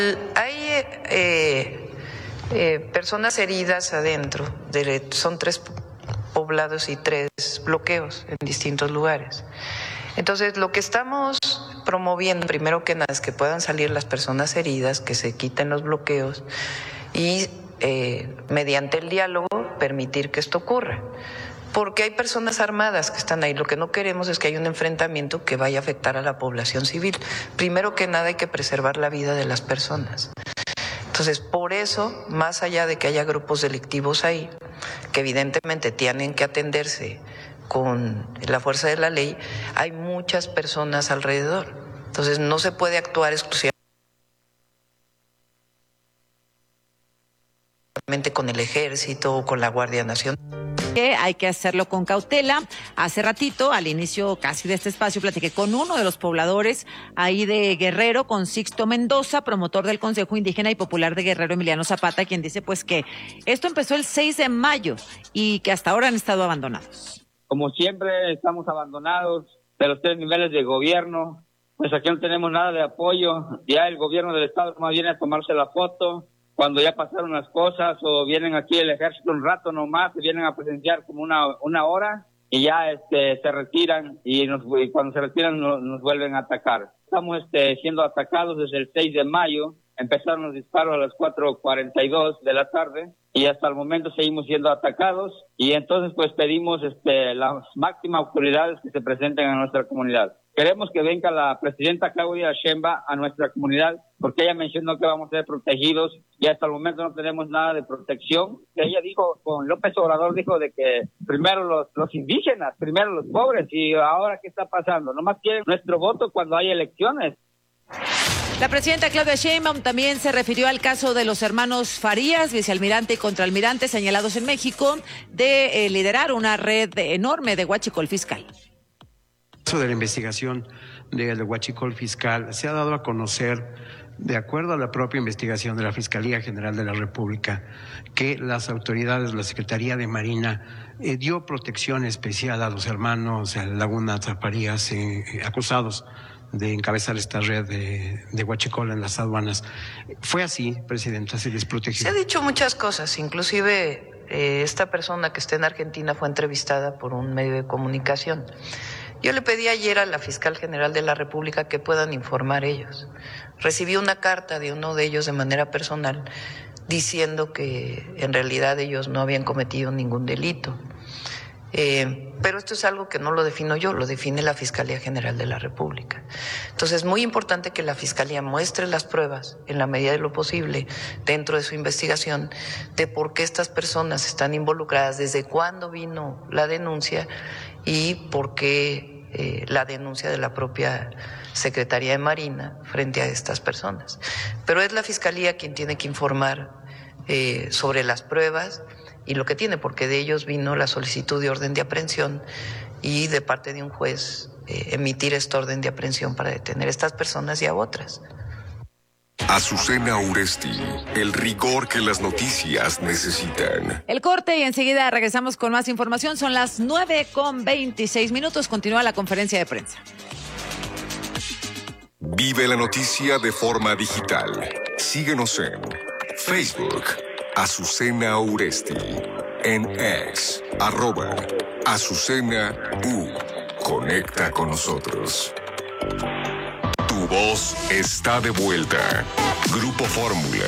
Hay personas heridas adentro, son 3 poblados y 3 bloqueos en distintos lugares. Entonces, lo que estamos promoviendo, primero que nada, es que puedan salir las personas heridas, que se quiten los bloqueos y mediante el diálogo permitir que esto ocurra. Porque hay personas armadas que están ahí. Lo que no queremos es que haya un enfrentamiento que vaya a afectar a la población civil. Primero que nada hay que preservar la vida de las personas. Entonces, por eso, más allá de que haya grupos delictivos ahí, que evidentemente tienen que atenderse con la fuerza de la ley, hay muchas personas alrededor. Entonces, no se puede actuar exclusivamente con el Ejército o con la Guardia Nacional. Que hay que hacerlo con cautela. Hace ratito, al inicio casi de este espacio, platiqué con uno de los pobladores ahí de Guerrero, con Sixto Mendoza, promotor del Consejo Indígena y Popular de Guerrero, Emiliano Zapata, quien dice pues que esto empezó el 6 de mayo y que hasta ahora han estado abandonados. Como siempre, estamos abandonados de los 3 niveles de gobierno. Pues aquí no tenemos nada de apoyo. Ya el gobierno del estado más viene a tomarse la foto cuando ya pasaron las cosas, o vienen aquí el ejército un rato nomás, se vienen a presenciar como una hora y ya se retiran y cuando se retiran nos vuelven a atacar. Estamos siendo atacados desde el 6 de mayo, empezaron los disparos a las 4:42 de la tarde y hasta el momento seguimos siendo atacados, y entonces pues pedimos las máximas autoridades que se presenten a nuestra comunidad. Queremos que venga la presidenta Claudia Sheinbaum a nuestra comunidad, porque ella mencionó que vamos a ser protegidos y hasta el momento no tenemos nada de protección. Ella dijo, con López Obrador dijo de que primero los indígenas, primero los pobres, y ahora ¿qué está pasando? Nomás quieren nuestro voto cuando hay elecciones. La presidenta Claudia Sheinbaum también se refirió al caso de los hermanos Farías, vicealmirante y contraalmirante, señalados en México de liderar una red enorme de huachicol fiscal. De la investigación del huachicol fiscal se ha dado a conocer, de acuerdo a la propia investigación de la Fiscalía General de la República, que las autoridades de la Secretaría de Marina dio protección especial a los hermanos Laguna Farías acusados de encabezar esta red de huachicol en las aduanas. ¿Fue así, Presidenta? ¿Se les protegió? Se ha dicho muchas cosas, inclusive esta persona que está en Argentina fue entrevistada por un medio de comunicación. Yo le pedí ayer a la Fiscal General de la República que puedan informar ellos. Recibí una carta de uno de ellos de manera personal diciendo que en realidad ellos no habían cometido ningún delito. Pero esto es algo que no lo defino yo, lo define la Fiscalía General de la República. Entonces es muy importante que la Fiscalía muestre las pruebas en la medida de lo posible dentro de su investigación de por qué estas personas están involucradas, desde cuándo vino la denuncia y por qué la denuncia de la propia Secretaría de Marina frente a estas personas. Pero es la Fiscalía quien tiene que informar sobre las pruebas y lo que tiene, porque de ellos vino la solicitud de orden de aprehensión y de parte de un juez emitir esta orden de aprehensión para detener a estas personas y a otras. Azucena Uresti, el rigor que las noticias necesitan. El corte y enseguida regresamos con más información. Son las 9:26. Continúa la conferencia de prensa. Vive la noticia de forma digital. Síguenos en Facebook, Azucena Uresti, en X, @Azucena U. Conecta con nosotros. Tu voz está de vuelta. Grupo Fórmula.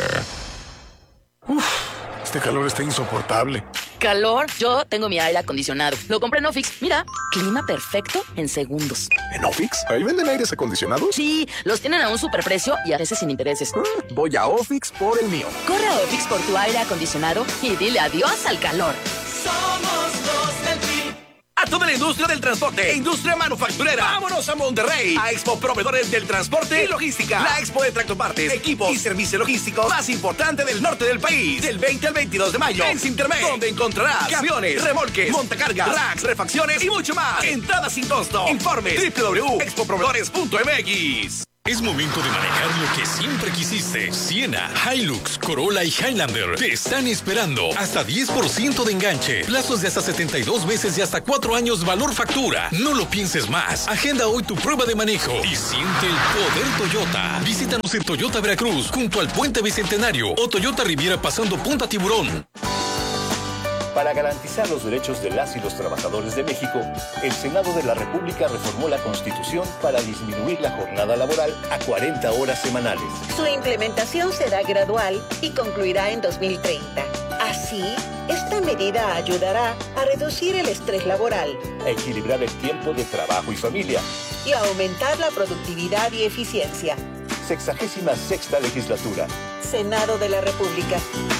Este calor está insoportable. ¿Calor? Yo tengo mi aire acondicionado. Lo compré en Ofix. Mira, clima perfecto en segundos. ¿En Ofix? ¿Ahí venden aires acondicionados? Sí, los tienen a un superprecio y a veces sin intereses. Voy a Ofix por el mío. Corre a Ofix por tu aire acondicionado y dile adiós al calor. Somos los del PRI. A toda la industria del transporte e industria manufacturera. Vámonos a Monterrey, a Expo Proveedores del Transporte y Logística. La expo de tractopartes, equipos y servicio logístico más importante del norte del país. Del 20 al 22 de mayo en Sintermex, donde encontrarás camiones, remolques, montacargas, racks, refacciones y mucho más. Entrada sin costo. Informe www.expoproveedores.mx. Es momento de manejar lo que siempre quisiste. Siena, Hilux, Corolla y Highlander te están esperando. Hasta 10% de enganche. Plazos de hasta 72 meses y hasta 4 años valor factura. No lo pienses más. Agenda hoy tu prueba de manejo y siente el poder Toyota. Visítanos en Toyota Veracruz, junto al Puente Bicentenario, o Toyota Riviera pasando Punta Tiburón. Para garantizar los derechos de las y los trabajadores de México, el Senado de la República reformó la Constitución para disminuir la jornada laboral a 40 horas semanales. Su implementación será gradual y concluirá en 2030. Así, esta medida ayudará a reducir el estrés laboral, a equilibrar el tiempo de trabajo y familia y a aumentar la productividad y eficiencia. 66ª legislatura. Senado de la República.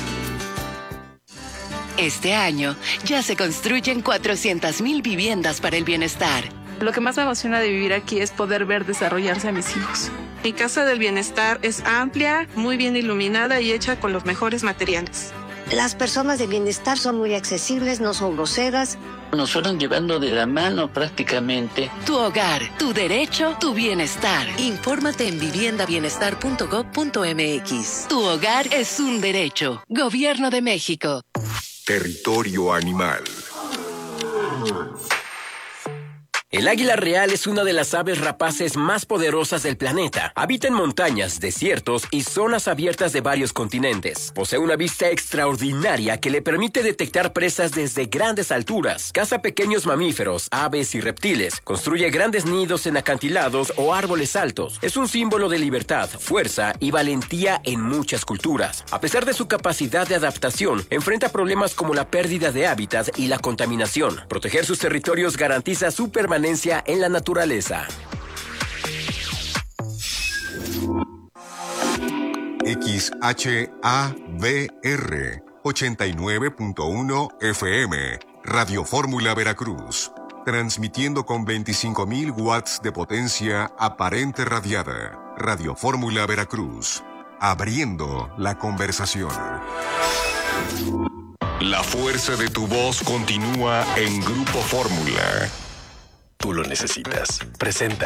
Este año ya se construyen 400,000 viviendas para el bienestar. Lo que más me emociona de vivir aquí es poder ver desarrollarse a mis hijos. Mi casa del bienestar es amplia, muy bien iluminada y hecha con los mejores materiales. Las personas de bienestar son muy accesibles, no son groseras. Nos fueron llevando de la mano prácticamente. Tu hogar, tu derecho, tu bienestar. Infórmate en viviendabienestar.gov.mx. Tu hogar es un derecho. Gobierno de México. Territorio animal. El águila real es una de las aves rapaces más poderosas del planeta. Habita en montañas, desiertos y zonas abiertas de varios continentes. Posee una vista extraordinaria que le permite detectar presas desde grandes alturas. Caza pequeños mamíferos, aves y reptiles. Construye grandes nidos en acantilados o árboles altos. Es un símbolo de libertad, fuerza y valentía en muchas culturas. A pesar de su capacidad de adaptación, enfrenta problemas como la pérdida de hábitat y la contaminación. Proteger sus territorios garantiza su permanencia en la naturaleza. XHABR 89.1 FM Radio Fórmula Veracruz, transmitiendo con 25,000 watts de potencia aparente radiada. Radio Fórmula Veracruz, abriendo la conversación. La fuerza de tu voz continúa en Grupo Fórmula. Tú lo necesitas. Presenta.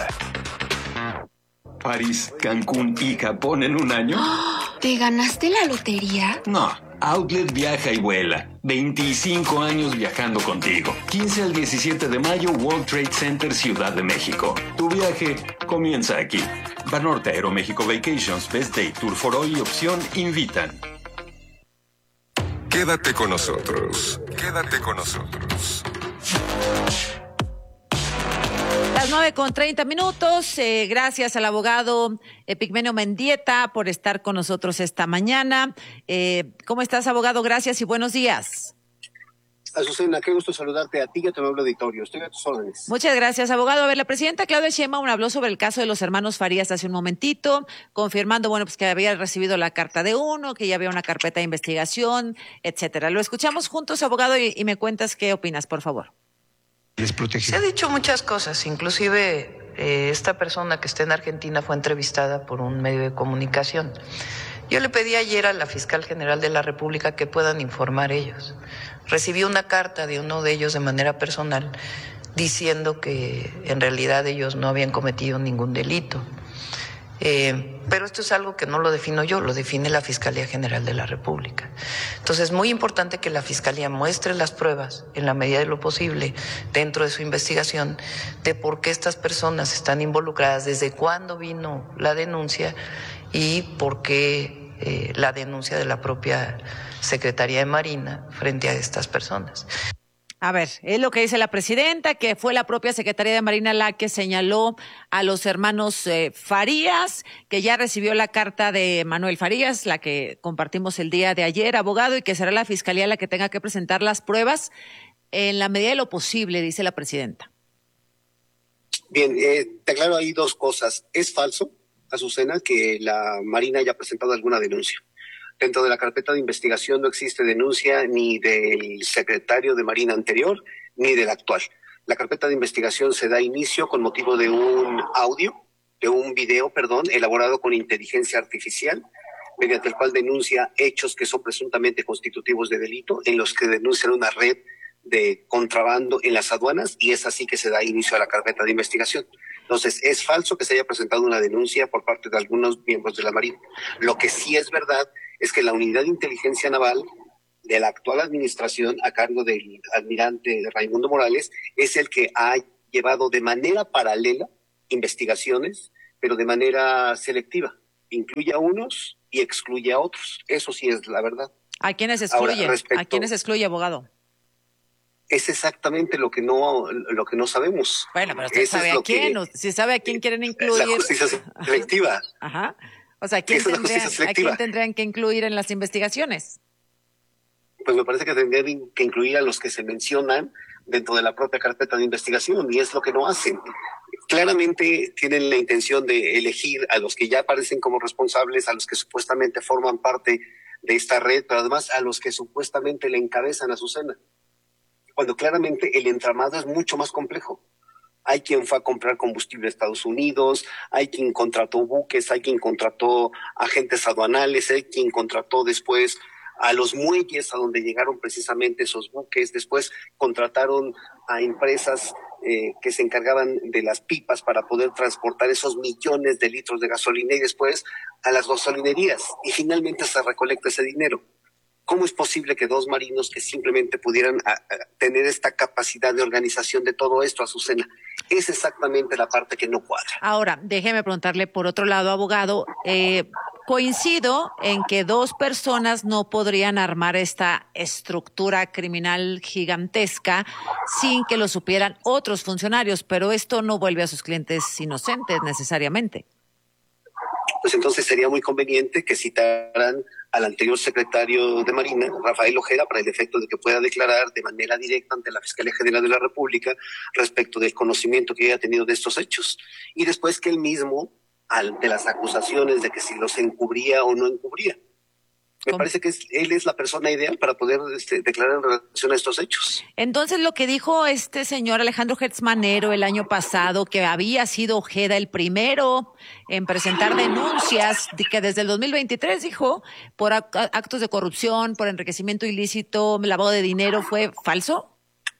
París, Cancún y Japón en un año. ¿Te ganaste la lotería? No. Outlet viaja y vuela. 25 años viajando contigo. 15 al 17 de mayo, World Trade Center, Ciudad de México. Tu viaje comienza aquí. Banorte, Aeroméxico Vacations, Best Day, Tour for Hoy y Opción invitan. Quédate con nosotros. Quédate con nosotros. Las 9:30. Gracias al abogado Epigmenio Mendieta por estar con nosotros esta mañana. ¿Cómo estás, abogado? Gracias y buenos días. Azucena, qué gusto saludarte a ti y a tu nuevo auditorio. Estoy a tus órdenes. Muchas gracias, abogado. A ver, la presidenta Claudia Sheinbaum habló sobre el caso de los hermanos Farías hace un momentito, confirmando, pues que había recibido la carta de uno, que ya había una carpeta de investigación, etcétera. Lo escuchamos juntos, abogado, y me cuentas qué opinas, por favor. Se ha dicho muchas cosas, inclusive esta persona que está en Argentina fue entrevistada por un medio de comunicación. Yo le pedí ayer a la fiscal general de la República que puedan informar ellos. Recibí una carta de uno de ellos de manera personal diciendo que en realidad ellos no habían cometido ningún delito. Pero esto es algo que no lo defino yo, lo define la Fiscalía General de la República. Entonces es muy importante que la Fiscalía muestre las pruebas en la medida de lo posible dentro de su investigación de por qué estas personas están involucradas, desde cuándo vino la denuncia y por qué la denuncia de la propia Secretaría de Marina frente a estas personas. A ver, es lo que dice la presidenta, que fue la propia Secretaría de Marina la que señaló a los hermanos Farías, que ya recibió la carta de Manuel Farías, la que compartimos el día de ayer, abogado, y que será la Fiscalía la que tenga que presentar las pruebas en la medida de lo posible, dice la presidenta. Bien, te aclaro ahí dos cosas. Es falso, Azucena, que la Marina haya presentado alguna denuncia. Dentro de la carpeta de investigación no existe denuncia ni del secretario de Marina anterior ni del actual. La carpeta de investigación se da inicio con motivo de un video, elaborado con inteligencia artificial, mediante el cual denuncia hechos que son presuntamente constitutivos de delito, en los que denuncian una red de contrabando en las aduanas, y es así que se da inicio a la carpeta de investigación. Entonces, es falso que se haya presentado una denuncia por parte de algunos miembros de la Marina. Lo que sí es verdad es que la Unidad de Inteligencia Naval de la actual administración, a cargo del almirante Raimundo Morales, es el que ha llevado de manera paralela investigaciones, pero de manera selectiva. Incluye a unos y excluye a otros. Eso sí es la verdad. ¿A quiénes excluye? Ahora, ¿A quiénes excluye, abogado? Es exactamente lo que no sabemos. Bueno, pero usted sabe a quién. Si sabe a quién quieren incluir. La justicia selectiva. Ajá. O sea, ¿a quién tendrían que incluir en las investigaciones? Pues me parece que tendrían que incluir a los que se mencionan dentro de la propia carpeta de investigación, y es lo que no hacen. Claramente tienen la intención de elegir a los que ya aparecen como responsables, a los que supuestamente forman parte de esta red, pero además a los que supuestamente le encabezan a Azucena, cuando claramente el entramado es mucho más complejo. Hay quien fue a comprar combustible a Estados Unidos, hay quien contrató buques, hay quien contrató agentes aduanales, hay quien contrató después a los muelles a donde llegaron precisamente esos buques. Después contrataron a empresas que se encargaban de las pipas para poder transportar esos millones de litros de gasolina, y después a las gasolinerías, y finalmente se recolecta ese dinero. ¿Cómo es posible que dos marinos que simplemente pudieran tener esta capacidad de organización de todo esto, Azucena? Es exactamente la parte que no cuadra. Ahora, déjeme preguntarle por otro lado, abogado, coincido en que dos personas no podrían armar esta estructura criminal gigantesca sin que lo supieran otros funcionarios, pero esto no vuelve a sus clientes inocentes necesariamente. Pues entonces sería muy conveniente que citaran al anterior secretario de Marina, Rafael Ojeda, para el efecto de que pueda declarar de manera directa ante la Fiscalía General de la República respecto del conocimiento que haya tenido de estos hechos. Y después que él mismo, ante las acusaciones de que si los encubría o no encubría. Me parece que él es la persona ideal para poder declarar en relación a estos hechos. Entonces, lo que dijo este señor Alejandro Hertz Manero el año pasado, que había sido Ojeda el primero en presentar denuncias, que desde el 2023 dijo, por actos de corrupción, por enriquecimiento ilícito, lavado de dinero, ¿fue falso?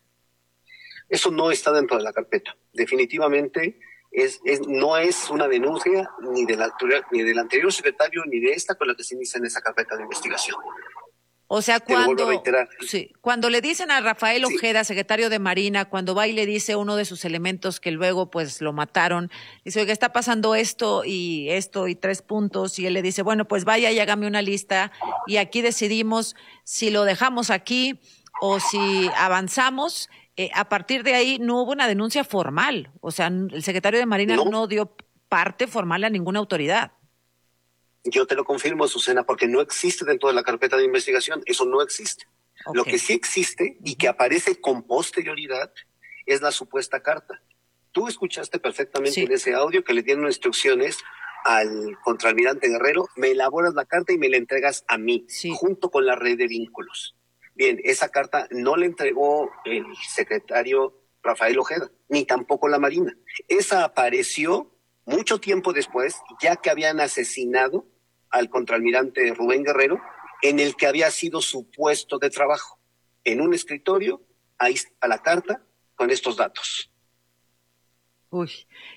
Eso no está dentro de la carpeta. Definitivamente no es una denuncia ni del anterior secretario ni de esta con la que se inicia en esa carpeta de investigación. O sea, cuando le dicen a Rafael Ojeda, secretario de Marina, cuando va y le dice uno de sus elementos que luego pues lo mataron, dice, oiga, está pasando esto y 3 puntos, y él le dice, bueno, pues vaya y hágame una lista y aquí decidimos si lo dejamos aquí o si avanzamos. A partir de ahí no hubo una denuncia formal, o sea, el secretario de Marina no dio parte formal a ninguna autoridad. Yo te lo confirmo, Azucena, porque no existe dentro de la carpeta de investigación, eso no existe. Okay. Lo que sí existe y que aparece con posterioridad es la supuesta carta. Tú escuchaste perfectamente en ese audio que le dieron instrucciones al contraalmirante Guerrero, me elaboras la carta y me la entregas a mí, junto con la red de vínculos. Bien, esa carta no la entregó el secretario Rafael Ojeda, ni tampoco la Marina. Esa apareció mucho tiempo después, ya que habían asesinado al contraalmirante Rubén Guerrero, en el que había sido su puesto de trabajo. En un escritorio, ahí está la carta con estos datos. ¿Cuál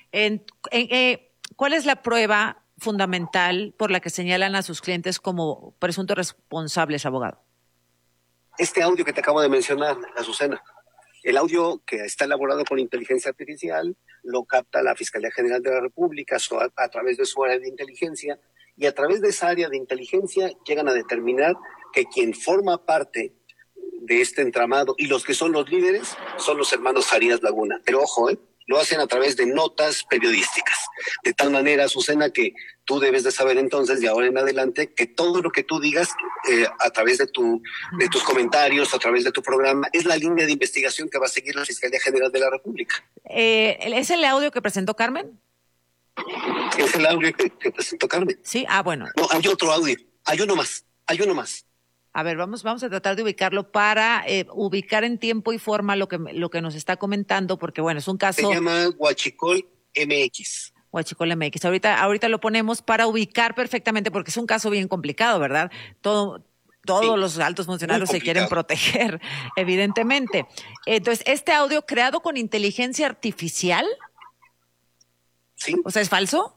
es la prueba fundamental por la que señalan a sus clientes como presuntos responsables, abogado? Este audio que te acabo de mencionar, Azucena, el audio que está elaborado con inteligencia artificial, lo capta la Fiscalía General de la República a través de su área de inteligencia, y a través de esa área de inteligencia llegan a determinar que quien forma parte de este entramado y los que son los líderes son los hermanos Farías Laguna. Pero ojo, lo hacen a través de notas periodísticas. De tal manera, Azucena, que tú debes de saber entonces, de ahora en adelante, que todo lo que tú digas a través de tus comentarios, a través de tu programa, es la línea de investigación que va a seguir la Fiscalía General de la República. ¿Es el audio que presentó Carmen? Es el audio que presentó Carmen. Sí, bueno. No, hay otro audio, hay uno más. A ver, vamos a tratar de ubicarlo para ubicar en tiempo y forma lo que nos está comentando, porque bueno, es un caso... Se llama Huachicol MX. Huachicol MX. Ahorita lo ponemos para ubicar perfectamente, porque es un caso bien complicado, ¿verdad? Todos los altos funcionarios se quieren proteger, evidentemente. Entonces, ¿este audio creado con inteligencia artificial? ¿Sí? O sea, ¿es falso?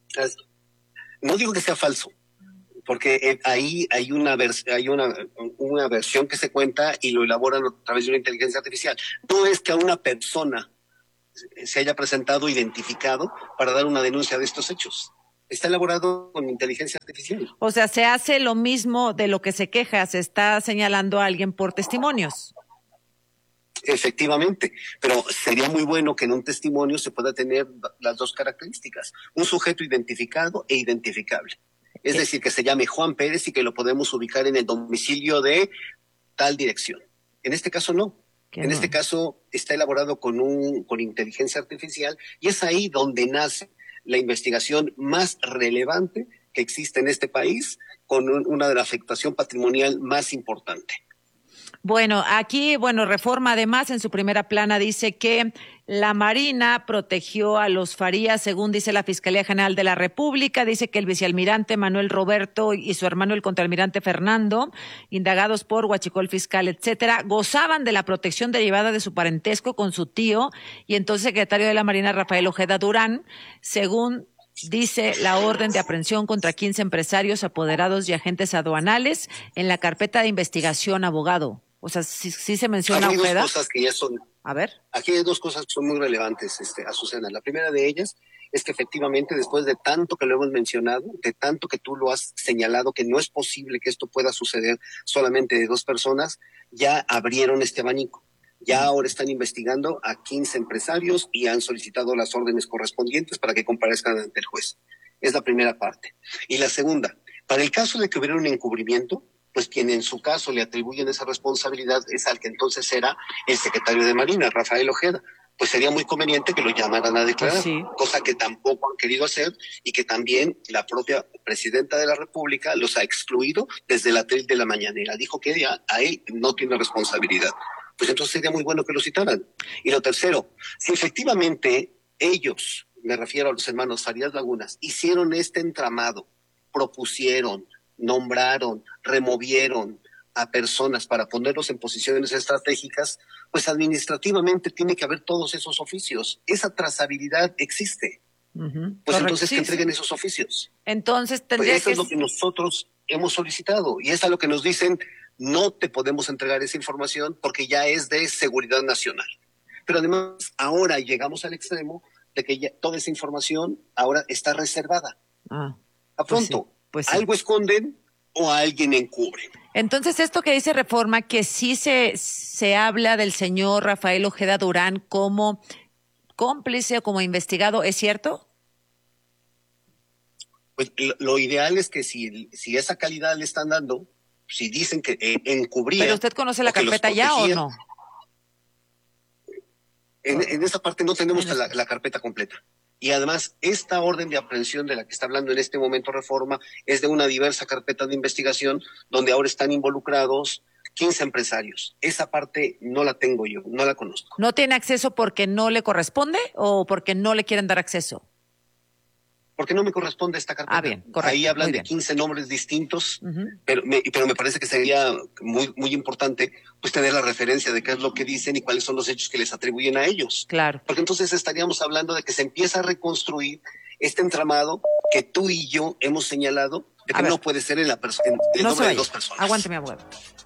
No digo que sea falso, porque ahí hay una versión que se cuenta y lo elaboran a través de una inteligencia artificial. No es que a una persona se haya presentado identificado para dar una denuncia de estos hechos. Está elaborado con inteligencia artificial. O sea, se hace lo mismo de lo que se queja, se está señalando a alguien por testimonios. Efectivamente, pero sería muy bueno que en un testimonio se pueda tener las dos características, un sujeto identificado e identificable. Es decir, que se llame Juan Pérez y que lo podemos ubicar en el domicilio de tal dirección. En este caso no. En este caso está elaborado con inteligencia artificial y es ahí donde nace la investigación más relevante que existe en este país con una de la afectación patrimonial más importante. Bueno, aquí, Reforma además en su primera plana dice que la Marina protegió a los Farías, según dice la Fiscalía General de la República. Dice que el vicealmirante Manuel Roberto y su hermano el contraalmirante Fernando, indagados por huachicol fiscal, etcétera, gozaban de la protección derivada de su parentesco con su tío y entonces secretario de la Marina Rafael Ojeda Durán, según dice la orden de aprehensión contra 15 empresarios, apoderados y agentes aduanales en la carpeta de investigación, abogado. O sea, sí se menciona Ojeda. Hay dos cosas que ya son. A ver. Aquí hay dos cosas que son muy relevantes, Azucena. La primera de ellas es que efectivamente después de tanto que lo hemos mencionado, de tanto que tú lo has señalado, que no es posible que esto pueda suceder solamente de dos personas, ya abrieron este abanico. Ya ahora están investigando a 15 empresarios y han solicitado las órdenes correspondientes para que comparezcan ante el juez. Es la primera parte. Y la segunda, para el caso de que hubiera un encubrimiento, pues quien en su caso le atribuyen esa responsabilidad es al que entonces era el secretario de Marina, Rafael Ojeda. Pues sería muy conveniente que lo llamaran a declarar, pues sí, cosa que tampoco han querido hacer y que también la propia presidenta de la República los ha excluido desde el atril de la mañanera. Dijo que a él no tiene responsabilidad. Pues entonces sería muy bueno que lo citaran. Y lo tercero, si efectivamente ellos, me refiero a los hermanos Farías Lagunas, hicieron este entramado, propusieron, nombraron, removieron a personas para ponerlos en posiciones estratégicas, pues administrativamente tiene que haber todos esos oficios. Esa trazabilidad existe. Pues entonces que entreguen esos oficios. Entonces tendría eso es lo que nosotros hemos solicitado y es a lo que nos dicen, no te podemos entregar esa información porque ya es de seguridad nacional. Pero además ahora llegamos al extremo de que ya toda esa información ahora está reservada. A pronto, pues sí. Algo esconden o a alguien encubren. Entonces, esto que dice Reforma, que sí se habla del señor Rafael Ojeda Durán como cómplice o como investigado, ¿es cierto? Pues lo ideal es que si esa calidad le están dando, si dicen que encubría... ¿Pero usted conoce la carpeta ya o no? En esa parte no tenemos la carpeta completa. Y además, esta orden de aprehensión de la que está hablando en este momento Reforma es de una diversa carpeta de investigación donde ahora están involucrados 15 empresarios. Esa parte no la tengo yo, no la conozco. ¿No tiene acceso porque no le corresponde o porque no le quieren dar acceso? Porque no me corresponde esta carpeta. Bien, correcto. Ahí hablan de 15 nombres distintos, pero me parece que sería muy, muy importante pues tener la referencia de qué es lo que dicen y cuáles son los hechos que les atribuyen a ellos. Claro. Porque entonces estaríamos hablando de que se empieza a reconstruir este entramado que tú y yo hemos señalado de que no puede ser en nombre de dos personas. Aguánteme, abogado.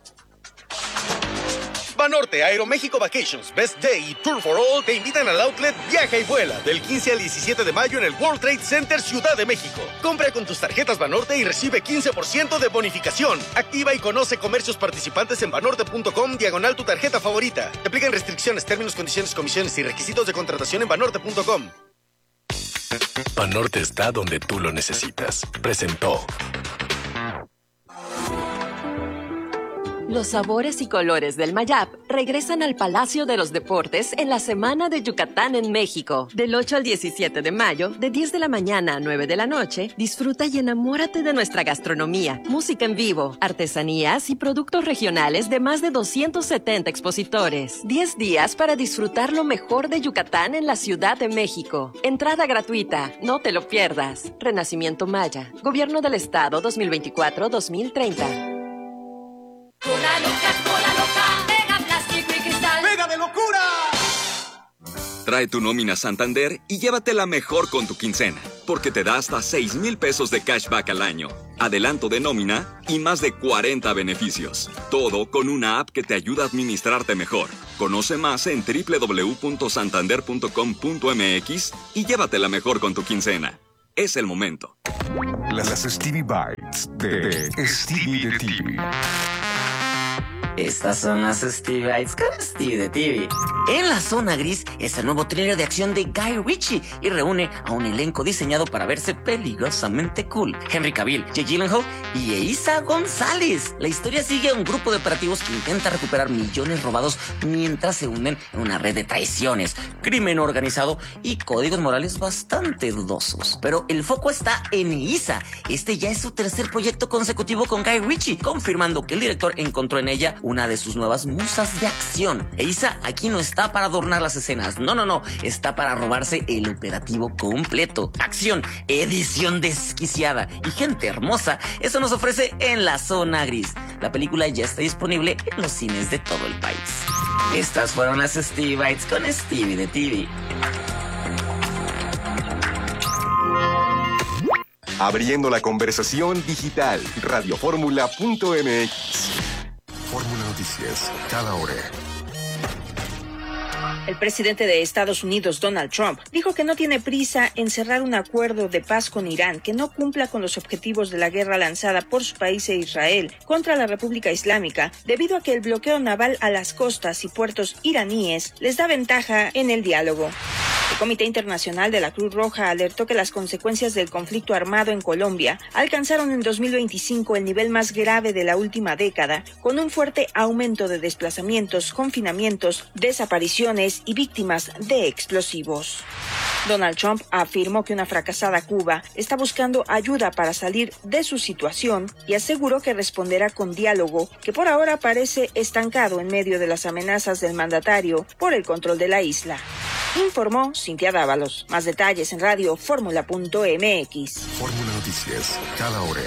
Banorte, Aeroméxico Vacations, Best Day y Tour for All te invitan al outlet Viaja y Vuela del 15 al 17 de mayo en el World Trade Center Ciudad de México. Compra con tus tarjetas Banorte y recibe 15% de bonificación. Activa y conoce comercios participantes en banorte.com / tu tarjeta favorita. Te aplican restricciones, términos, condiciones, comisiones y requisitos de contratación en banorte.com. Banorte está donde tú lo necesitas. Presentó. Los sabores y colores del Mayap regresan al Palacio de los Deportes en la Semana de Yucatán en México. Del 8 al 17 de mayo, de 10 de la mañana a 9 de la noche, disfruta y enamórate de nuestra gastronomía, música en vivo, artesanías y productos regionales de más de 270 expositores. 10 días para disfrutar lo mejor de Yucatán en la Ciudad de México. Entrada gratuita, no te lo pierdas. Renacimiento Maya, Gobierno del Estado 2024-2030. Cola loca, mega plástico y cristal. ¡Mega de locura! Trae tu nómina Santander y llévatela mejor con tu quincena, porque te da hasta 6,000 pesos de cashback al año, adelanto de nómina y más de 40 beneficios. Todo con una app que te ayuda a administrarte mejor. Conoce más en www.santander.com.mx y llévatela mejor con tu quincena. Es el momento. Las Stevie Bites de Stevie de TV. Estas son las Stevie Bites con Stevie de TV. En la zona gris es el nuevo thriller de acción de Guy Ritchie y reúne a un elenco diseñado para verse peligrosamente cool. Henry Cavill, Jake Gyllenhaal y Eiza González. La historia sigue a un grupo de operativos que intenta recuperar millones robados mientras se hunden en una red de traiciones, crimen organizado y códigos morales bastante dudosos. Pero el foco está en Eiza. Este ya es su tercer proyecto consecutivo con Guy Ritchie, confirmando que el director encontró en ella una de sus nuevas musas de acción. Eiza aquí no está para adornar las escenas, no, está para robarse el operativo completo. Acción, edición desquiciada y gente hermosa, eso nos ofrece En la Zona Gris. La película ya está disponible en los cines de todo el país. Estas fueron las Stevie Bites con Stevie de TV. Abriendo la conversación digital, radioformula.mx. Fórmula Noticias, cada hora. El presidente de Estados Unidos, Donald Trump, dijo que no tiene prisa en cerrar un acuerdo de paz con Irán que no cumpla con los objetivos de la guerra lanzada por su país e Israel contra la República Islámica, debido a que el bloqueo naval a las costas y puertos iraníes les da ventaja en el diálogo. El Comité Internacional de la Cruz Roja alertó que las consecuencias del conflicto armado en Colombia alcanzaron en 2025 el nivel más grave de la última década, con un fuerte aumento de desplazamientos, confinamientos, desapariciones y víctimas de explosivos. Donald Trump afirmó que una fracasada Cuba está buscando ayuda para salir de su situación y aseguró que responderá con diálogo, que por ahora parece estancado en medio de las amenazas del mandatario por el control de la isla. Informó Cintia Dávalos. Más detalles en radioformula.mx. Fórmula Noticias, cada hora.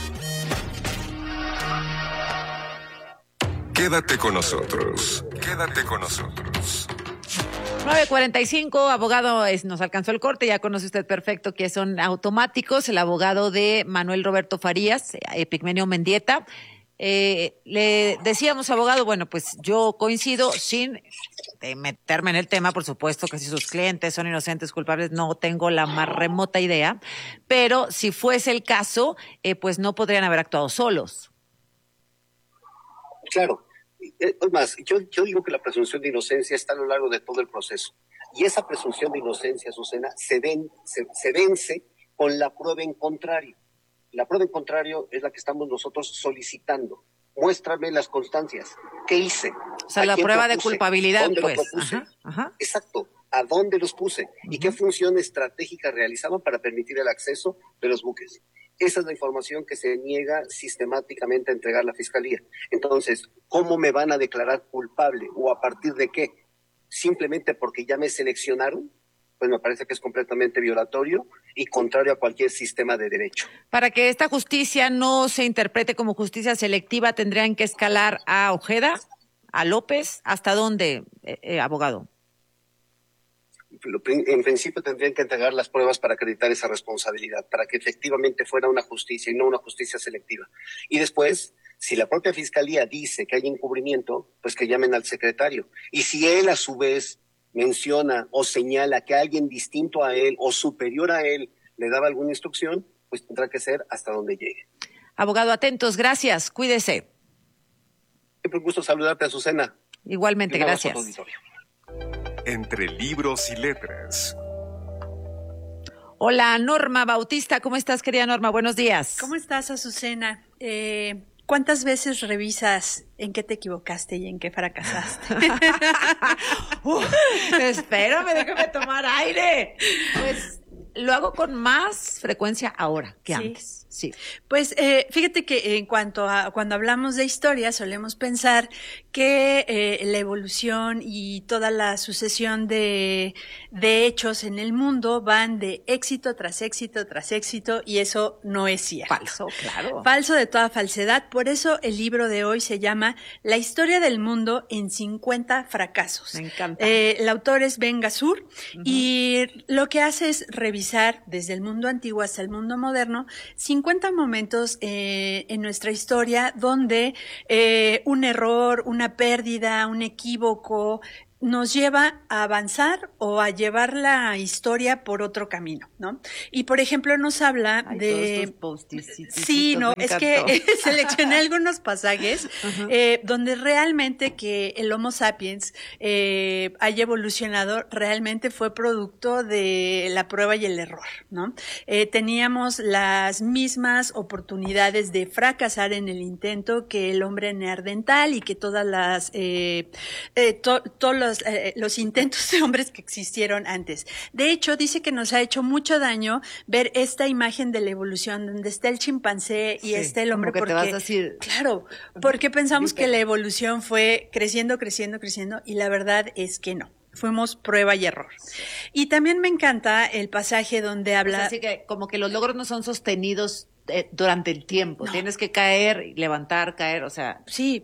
Quédate con nosotros. Quédate con nosotros. 9:45, abogado, nos alcanzó el corte, ya conoce usted perfecto que son automáticos, el abogado de Manuel Roberto Farías, Epigmenio Mendieta. Le decíamos, abogado, bueno, pues yo coincido sin meterme en el tema, por supuesto que si sus clientes son inocentes, culpables, no tengo la más remota idea, pero si fuese el caso, pues no podrían haber actuado solos. Claro. Es más, yo digo que la presunción de inocencia está a lo largo de todo el proceso. Y esa presunción de inocencia, Azucena, se vence con la prueba en contrario. La prueba en contrario es la que estamos nosotros solicitando. Muéstrame las constancias. ¿Qué hice? O sea, la prueba de culpabilidad, ¿Dónde pues. lo propuse? Ajá. Exacto. ¿A dónde los puse? ¿Y qué función estratégica realizaban para permitir el acceso de los buques? Esa es la información que se niega sistemáticamente a entregar la Fiscalía. Entonces, ¿cómo me van a declarar culpable? ¿O a partir de qué? ¿Simplemente porque ya me seleccionaron? Pues me parece que es completamente violatorio y contrario a cualquier sistema de derecho. Para que esta justicia no se interprete como justicia selectiva, ¿tendrían que escalar a Ojeda, a López? ¿Hasta dónde, abogado? En principio tendrían que entregar las pruebas para acreditar esa responsabilidad, para que efectivamente fuera una justicia y no una justicia selectiva. Y después, si la propia Fiscalía dice que hay encubrimiento, pues que llamen al secretario. Y si él a su vez menciona o señala que alguien distinto a él o superior a él le daba alguna instrucción, pues tendrá que ser hasta donde llegue. Abogado, atentos, gracias, cuídese. Siempre un gusto saludarte, Azucena. Igualmente, gracias. Entre libros y letras. Hola, Norma Bautista, ¿cómo estás, querida Norma? Buenos días. ¿Cómo estás, Azucena? ¿Cuántas veces revisas en qué te equivocaste y en qué fracasaste? Espérame, déjame tomar aire. Pues lo hago con más frecuencia ahora que antes. Sí. Pues fíjate que en cuanto a cuando hablamos de historia solemos pensar que la evolución y toda la sucesión de hechos en el mundo van de éxito tras éxito tras éxito, y eso no es cierto. Falso, claro. Falso de toda falsedad. Por eso el libro de hoy se llama La historia del mundo en 50 fracasos. Me encanta. El autor es Ben Gassur, y lo que hace es revisar desde el mundo antiguo hasta el mundo moderno 50 momentos en nuestra historia donde un error, una pérdida, un equívoco nos lleva a avanzar o a llevar la historia por otro camino, ¿no? Y por ejemplo nos habla de... Sí, no, es que seleccioné algunos pasajes donde realmente que el Homo sapiens haya evolucionado realmente fue producto de la prueba y el error, ¿no? Teníamos las mismas oportunidades de fracasar en el intento que el hombre neandertal y que todas las todos los intentos de hombres que existieron antes. De hecho, dice que nos ha hecho mucho daño ver esta imagen de la evolución donde está el chimpancé y está el hombre, porque te vas a decir, claro, porque pensamos que la evolución fue creciendo y la verdad es que no. Fuimos prueba y error. Y también me encanta el pasaje donde habla... Así que como que los logros no son sostenidos durante el tiempo. No. Tienes que caer, levantar, caer, o sea... Sí,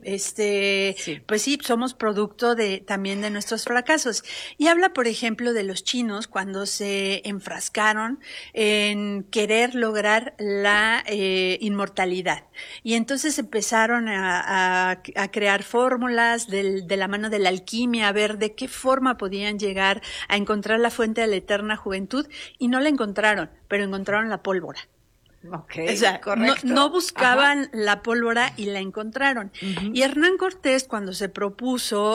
pues sí, somos producto también de nuestros fracasos. Y habla, por ejemplo, de los chinos cuando se enfrascaron en querer lograr la inmortalidad. Y entonces empezaron a crear fórmulas de la mano de la alquimia, a ver de qué forma podían llegar a encontrar la fuente de la eterna juventud, y no la encontraron, pero encontraron la pólvora. Okay, o sea, no buscaban la pólvora y la encontraron. Y Hernán Cortés, cuando se propuso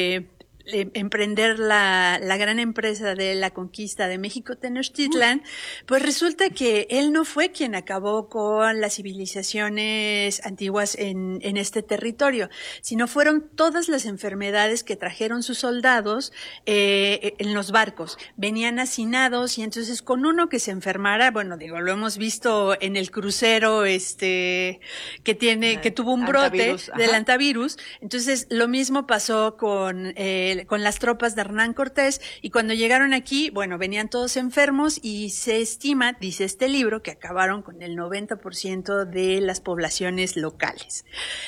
emprender la gran empresa de la conquista de México, Tenochtitlan, pues resulta que él no fue quien acabó con las civilizaciones antiguas en este territorio, sino fueron todas las enfermedades que trajeron sus soldados en los barcos. Venían hacinados, y entonces con uno que se enfermara, bueno, digo, lo hemos visto en el crucero que tuvo un brote del antivirus. Entonces lo mismo pasó con las tropas de Hernán Cortés, y cuando llegaron aquí, bueno, venían todos enfermos, y se estima, dice este libro, que acabaron con el 90% de las poblaciones locales.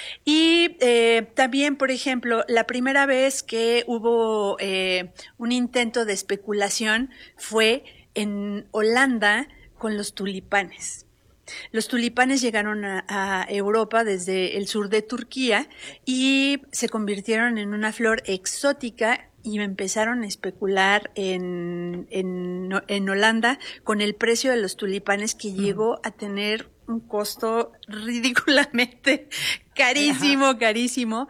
Y también, por ejemplo, la primera vez que hubo un intento de especulación fue en Holanda con los tulipanes. Los tulipanes llegaron a Europa desde el sur de Turquía y se convirtieron en una flor exótica, y empezaron a especular en Holanda con el precio de los tulipanes, que llegó a tener un costo ridículamente carísimo,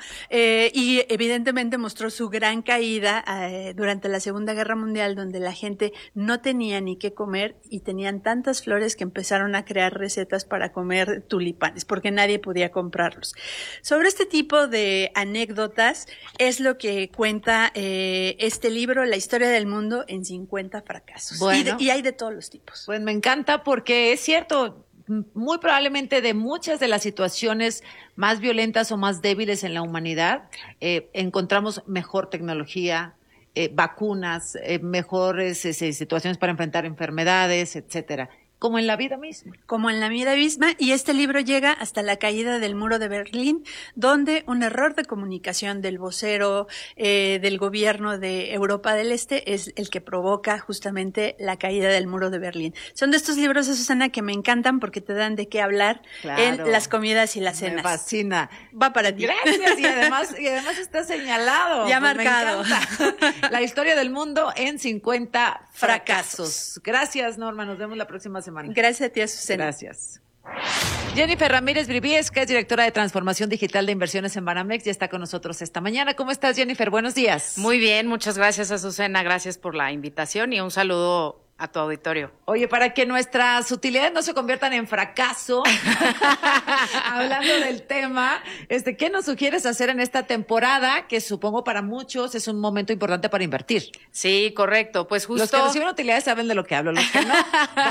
y evidentemente mostró su gran caída durante la Segunda Guerra Mundial, donde la gente no tenía ni qué comer y tenían tantas flores que empezaron a crear recetas para comer tulipanes, porque nadie podía comprarlos. Sobre este tipo de anécdotas es lo que cuenta este libro, La historia del mundo en 50 fracasos. Bueno, y hay de todos los tipos. Pues me encanta, porque es cierto, muy probablemente de muchas de las situaciones más violentas o más débiles en la humanidad, encontramos mejor tecnología, vacunas, mejores situaciones para enfrentar enfermedades, etcétera. Como en la vida misma. Como en la vida misma, y este libro llega hasta la caída del muro de Berlín, donde un error de comunicación del vocero del gobierno de Europa del Este es el que provoca justamente la caída del muro de Berlín. Son de estos libros, Susana, que me encantan porque te dan de qué hablar en las comidas y las cenas. Me fascina. Va para ti. Gracias, y además está señalado. Ya pues marcado. La historia del mundo en 50 fracasos. Gracias, Norma. Nos vemos la próxima semana. Gracias a ti, Azucena. Gracias. Jennifer Ramírez Briviesca es directora de Transformación Digital de Inversiones en Banamex, ya está con nosotros esta mañana. ¿Cómo estás, Jennifer? Buenos días. Muy bien, muchas gracias, Azucena. Gracias por la invitación y un saludo a tu auditorio. Oye, para que nuestras utilidades no se conviertan en fracaso, hablando del tema, ¿qué nos sugieres hacer en esta temporada? Que supongo para muchos es un momento importante para invertir. Sí, correcto. Pues justo. Los que reciben utilidades saben de lo que hablo, los que no.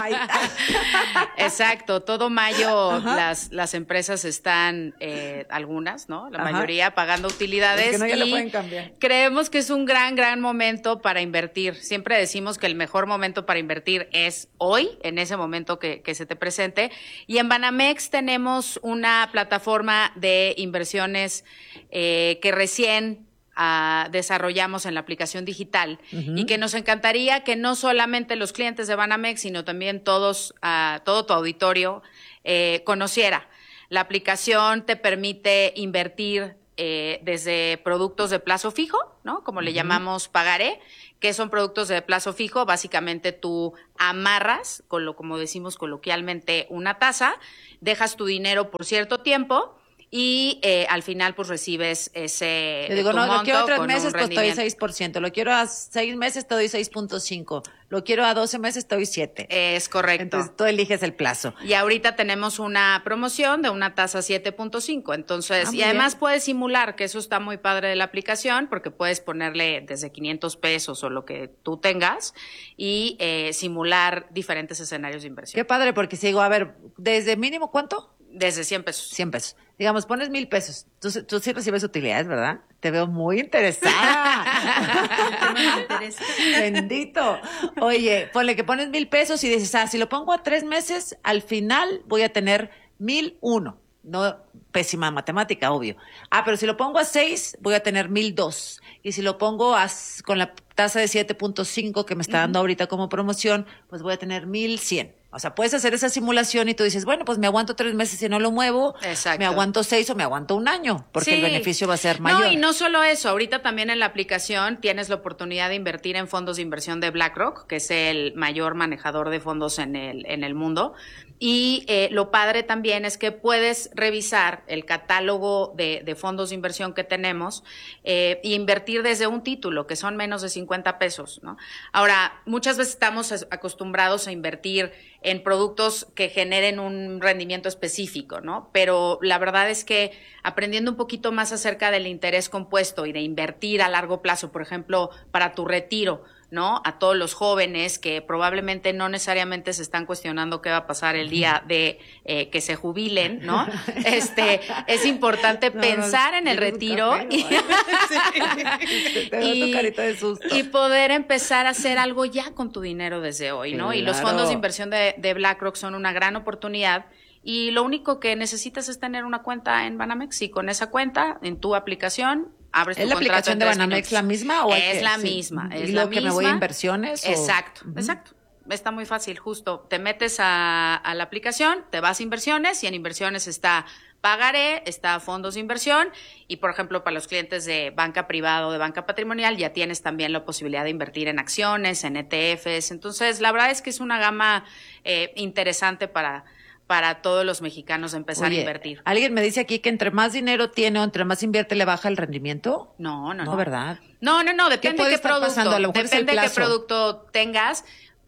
Exacto. Todo mayo las empresas están, algunas, ¿no? La mayoría pagando utilidades. Es que no, ya lo pueden cambiar. Creemos que es un gran momento para invertir. Siempre decimos que el mejor momento para invertir es hoy, en ese momento que se te presente. Y en Banamex tenemos una plataforma de inversiones que recién desarrollamos en la aplicación digital y que nos encantaría que no solamente los clientes de Banamex, sino también todo tu auditorio conociera. La aplicación te permite invertir desde productos de plazo fijo, ¿no? Como le llamamos pagaré, que son productos de plazo fijo. Básicamente tú amarras, como decimos coloquialmente, una tasa, dejas tu dinero por cierto tiempo y al final pues recibes ese Te digo, no, lo quiero a 3 meses, pues te doy rendimiento. 6%. Lo quiero a 6 meses, te doy 6.5%. Lo quiero a 12 meses, te doy 7%. Es correcto. Entonces tú eliges el plazo. Y ahorita tenemos una promoción de una tasa 7.5. Entonces, y muy además bien. puedes simular, que eso está muy padre de la aplicación, porque puedes ponerle desde 500 pesos o lo que tú tengas y simular diferentes escenarios de inversión. Qué padre, porque si digo, a ver, ¿desde mínimo cuánto? Desde 100 pesos. 100 pesos. Digamos, pones 1,000 pesos. Tú sí recibes utilidades, ¿verdad? Te veo muy interesada. Bendito. Oye, ponle que pones 1,000 pesos y dices, si lo pongo a 3 meses, al final voy a tener 1,001. No, pésima matemática, obvio. Pero si lo pongo a 6, voy a tener 1,002. Y si lo pongo con la tasa de 7.5 que me está dando ahorita como promoción, pues voy a tener 1,100. O sea, puedes hacer esa simulación y tú dices, bueno, pues me aguanto 3 meses y no lo muevo. Exacto. Me aguanto 6 o me aguanto 1 año, porque el beneficio va a ser mayor. No, y no solo eso. Ahorita también en la aplicación tienes la oportunidad de invertir en fondos de inversión de BlackRock, que es el mayor manejador de fondos en el mundo. Y lo padre también es que puedes revisar el catálogo de fondos de inversión que tenemos e invertir desde un título, que son menos de 50 pesos, ¿no? Ahora, muchas veces estamos acostumbrados a invertir en productos que generen un rendimiento específico, ¿no? Pero la verdad es que aprendiendo un poquito más acerca del interés compuesto y de invertir a largo plazo, por ejemplo, para tu retiro, ¿no? A todos los jóvenes que probablemente no necesariamente se están cuestionando qué va a pasar el día de que se jubilen, ¿no? Es importante pensar en el retiro y poder empezar a hacer algo ya con tu dinero desde hoy, ¿no? Y los fondos de inversión de BlackRock son una gran oportunidad. Y lo único que necesitas es tener una cuenta en Banamex y con esa cuenta en tu aplicación abres tu ¿Es la contrato aplicación en de 3 Banamex minutos. la misma? ¿O Es la misma. ¿Y lo que me voy a inversiones? Exacto, exacto. Está muy fácil, justo. Te metes a la aplicación, te vas a inversiones y en inversiones está pagaré, está fondos de inversión y, por ejemplo, para los clientes de banca privada o de banca patrimonial ya tienes también la posibilidad de invertir en acciones, en ETFs. Entonces, la verdad es que es una gama interesante para todos los mexicanos empezar a invertir. ¿Alguien me dice aquí que entre más dinero tiene o entre más invierte le baja el rendimiento? No. No, ¿verdad? No, depende de qué producto. Pasando? A lo mejor depende es el de qué plazo. producto tengas.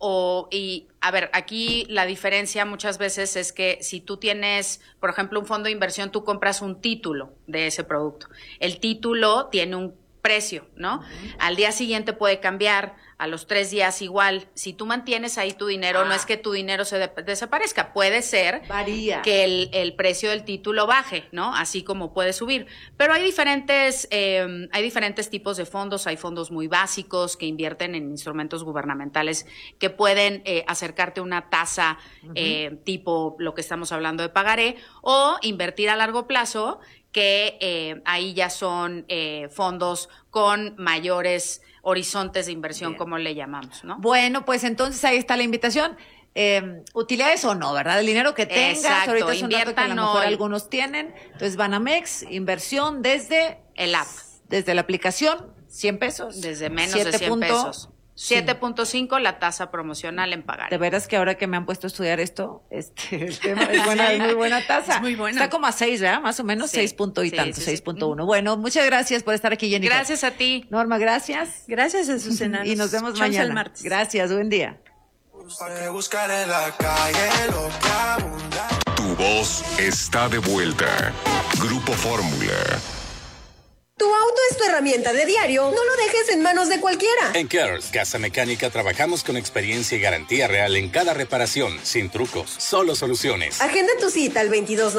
A ver, aquí la diferencia muchas veces es que si tú tienes, por ejemplo, un fondo de inversión, tú compras un título de ese producto. El título tiene un precio, ¿no? Al día siguiente puede cambiar, a los 3 días igual. Si tú mantienes ahí tu dinero, no es que tu dinero se desaparezca, puede ser que el precio del título baje, ¿no? Así como puede subir. Pero hay diferentes tipos de fondos, hay fondos muy básicos que invierten en instrumentos gubernamentales que pueden acercarte a una tasa tipo lo que estamos hablando de pagaré, o invertir a largo plazo, que ahí ya son fondos con mayores horizontes de inversión, como le llamamos, ¿no? Bueno, pues entonces ahí está la invitación. Utilidades o no, ¿verdad? El dinero que tengas. Exacto, Ahorita es un dato que a lo mejor hoy. algunos tienen. Entonces, Banamex, inversión desde el app. Desde la aplicación, 100 pesos. Desde menos de 100 pesos. 7.5 la tasa promocional en pagar. De veras que ahora que me han puesto a estudiar esto, el tema es buena, es muy buena tasa. Es muy buena. Está como a 6, ¿verdad? Más o menos, 6 punto y tanto, 6.1. Bueno, muchas gracias por estar aquí, Jennifer. Gracias a ti. Norma, gracias. Gracias, Azucena. Y nos vemos Chao, mañana. el martes. Gracias, buen día. Tu voz está de vuelta. Grupo Fórmula. Tu auto es tu herramienta de diario. No lo dejes en manos de cualquiera. En Cares Casa Mecánica trabajamos con experiencia y garantía real en cada reparación, sin trucos, solo soluciones. Agenda tu cita al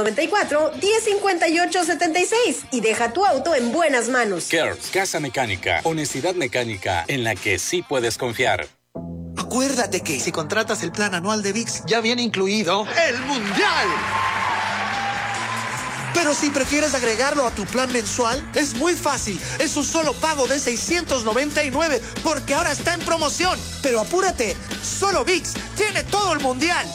2294-1058-76 y deja tu auto en buenas manos. Cares Casa Mecánica, honestidad mecánica en la que sí puedes confiar. Acuérdate que si contratas el plan anual de ViX, ya viene incluido el Mundial. Pero si prefieres agregarlo a tu plan mensual, es muy fácil. Es un solo pago de $699 porque ahora está en promoción. Pero apúrate, solo ViX tiene todo el Mundial.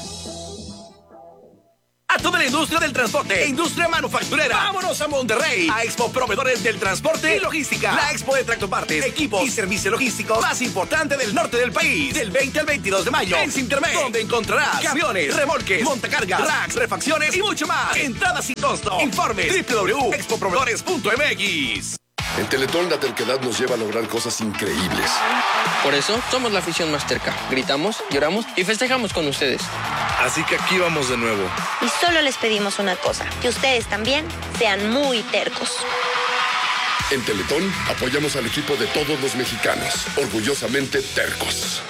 A toda la industria del transporte e industria manufacturera. ¡Vámonos a Monterrey! A Expo Proveedores del Transporte y Logística. La expo de tractopartes, equipos y servicio logístico más importante del norte del país. Del 20 al 22 de mayo en Sintermex, donde encontrarás camiones, remolques, montacargas, racks, refacciones y mucho más. Entradas sin costo. Informe www.expoproveedores.mx. En Teletón la terquedad nos lleva a lograr cosas increíbles. Por eso somos la afición más terca. Gritamos, lloramos y festejamos con ustedes. Así que aquí vamos de nuevo. Y solo les pedimos una cosa, que ustedes también sean muy tercos. En Teletón apoyamos al equipo de todos los mexicanos, orgullosamente tercos.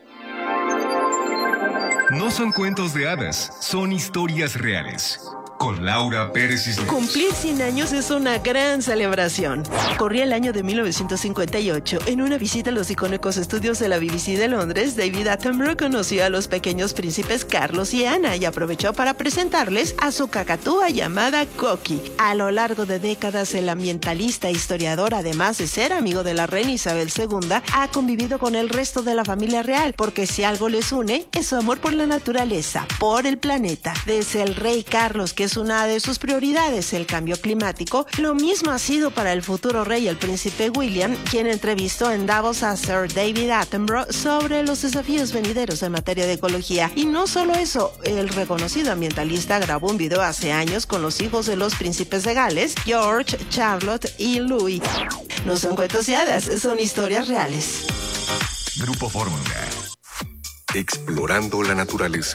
No son cuentos de hadas, son historias reales. Con Laura Pérez Islas. Cumplir 100 años es una gran celebración. Corría el año de 1958. En una visita a los icónicos estudios de la BBC de Londres, David Attenborough conoció a los pequeños príncipes Carlos y Ana y aprovechó para presentarles a su cacatúa llamada Coqui. A lo largo de décadas, el ambientalista e historiador, además de ser amigo de la reina Isabel II, ha convivido con el resto de la familia real, porque si algo les une, es su amor por la naturaleza, por el planeta. Desde el rey Carlos, que es una de sus prioridades, el cambio climático, lo mismo ha sido para el futuro rey, el príncipe William, quien entrevistó en Davos a Sir David Attenborough sobre los desafíos venideros en materia de ecología. Y no solo eso, el reconocido ambientalista grabó un video hace años con los hijos de los príncipes de Gales, George, Charlotte y Louis. No son cuentos y hadas, son historias reales. Grupo Fórmula. Explorando la naturaleza.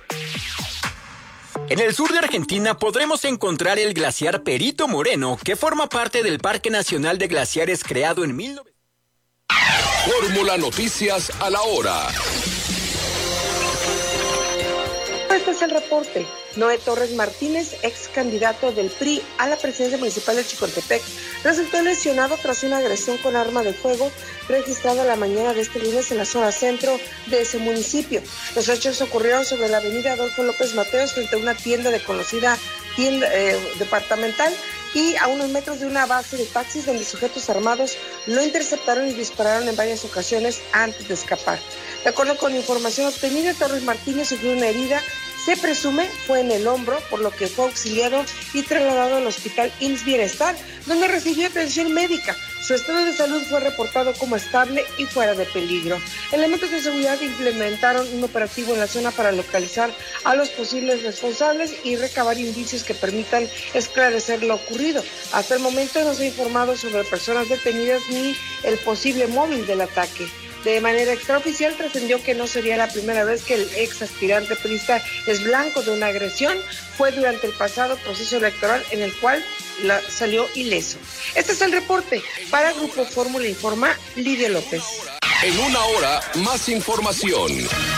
En el sur de Argentina podremos encontrar el glaciar Perito Moreno, que forma parte del Parque Nacional de Glaciares creado en 1900. Fórmula Noticias a la hora. Este es el reporte. Noé Torres Martínez, ex candidato del PRI a la presidencia municipal de Chicontepec, resultó lesionado tras una agresión con arma de fuego registrada la mañana de este lunes en la zona centro de ese municipio. Los hechos ocurrieron sobre la avenida Adolfo López Mateos, frente a una tienda de conocida tienda departamental y a unos metros de una base de taxis, donde sujetos armados lo interceptaron y dispararon en varias ocasiones antes de escapar. De acuerdo con información obtenida, Torres Martínez sufrió una herida, se presume fue en el hombro, por lo que fue auxiliado y trasladado al hospital IMSS Bienestar, donde recibió atención médica. Su estado de salud fue reportado como estable y fuera de peligro. Elementos de seguridad implementaron un operativo en la zona para localizar a los posibles responsables y recabar indicios que permitan esclarecer lo ocurrido. Hasta el momento no se ha informado sobre personas detenidas ni el posible móvil del ataque. De manera extraoficial trascendió que no sería la primera vez que el ex aspirante priista es blanco de una agresión. Fue durante el pasado proceso electoral en el cual salió ileso. Este es el reporte. Para Grupo Fórmula informa Lidia López. En una hora, más información.